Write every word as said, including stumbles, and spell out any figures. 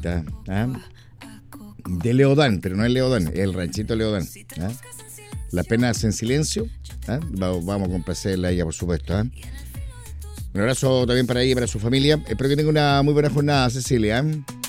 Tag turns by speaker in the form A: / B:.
A: bonita. ¿Ah? De Leodán, pero no es Leodán, es el ranchito Leodán. ¿Ah? Las penas en silencio. ¿Ah? Vamos a complacerla a ella, por supuesto. ¿Ah? Un abrazo también para ella y para su familia. Espero que tenga una muy buena jornada, Cecilia. ¿Ah?